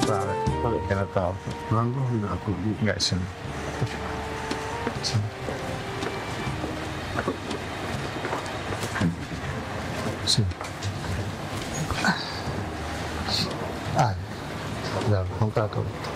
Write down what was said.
entrare. Vabbè. Che ne tolto. Non ho guidato lì. Sì. Sì. Sì. Ah, abbiamo comprato